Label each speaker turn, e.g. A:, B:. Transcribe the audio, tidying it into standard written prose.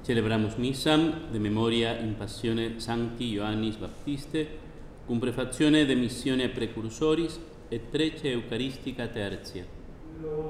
A: Celebramus missam de memoria in passione Sancti Ioannis Baptiste, cum prefazione de missione precursoris et trece eucaristica tertia.